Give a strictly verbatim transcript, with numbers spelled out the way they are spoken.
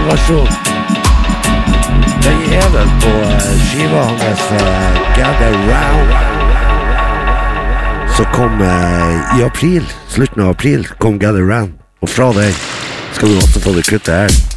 versjon. Den er vel på skiva hans uh, Gather Round. Så kom uh, i april, slutten av april, kom Gather Round. Og fra den skal du også få det kuttet her.